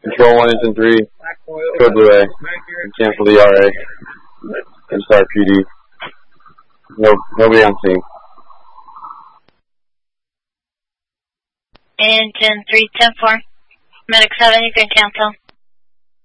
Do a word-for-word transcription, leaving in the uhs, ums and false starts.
Control one, engine three, code blue A, cancel the E R A, and start P D. No, nobody on scene. Engine three ten four, medic seven, you can cancel.